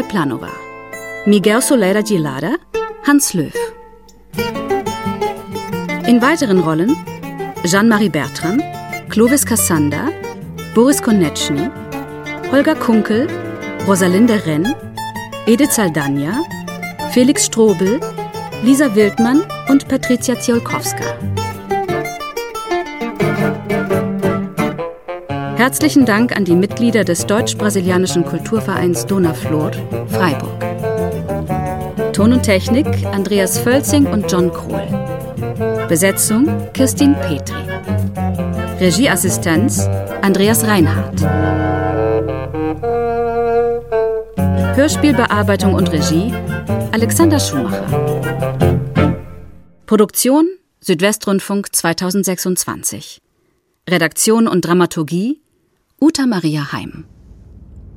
Planova. Miguel Soler Gilada, Hans Löw. In weiteren Rollen Jean-Marie Bertram, Clovis Cassander, Boris Konechny, Holger Kunkel, Rosalinde Renn, Edith Saldana, Felix Strobel, Lisa Wildmann und Patricia Ziolkowska. Herzlichen Dank an die Mitglieder des Deutsch-Brasilianischen Kulturvereins Donau-Flor, Freiburg. Ton und Technik Andreas Völzing und John Krohl. Besetzung Kirstin Petri. Regieassistenz Andreas Reinhardt. Hörspielbearbeitung und Regie Alexander Schumacher. Produktion Südwestrundfunk 2026. Redaktion und Dramaturgie Uta Maria Heim.